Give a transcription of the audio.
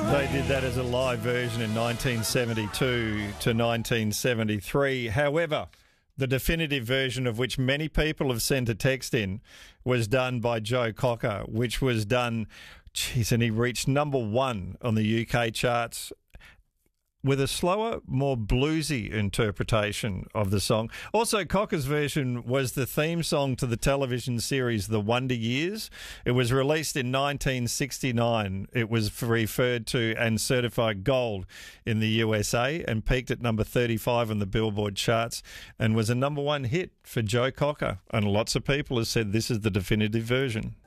They did that as a live version in 1972 to 1973. However, the definitive version, of which many people have sent a text in, was done by Joe Cocker, which was done, and he reached number one on the UK charts with a slower, more bluesy interpretation of the song. Also, Cocker's version was the theme song to the television series The Wonder Years. It was released in 1969. It was referred to and certified gold in the USA and peaked at number 35 on the Billboard charts and was a number one hit for Joe Cocker. And lots of people have said this is the definitive version.